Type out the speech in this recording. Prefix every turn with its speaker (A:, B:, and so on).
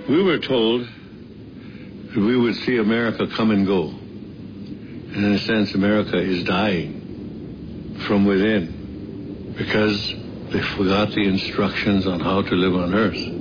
A: We were told that we would see America come and go. And in a sense, America is dying from within because they forgot the instructions on how to live on Earth.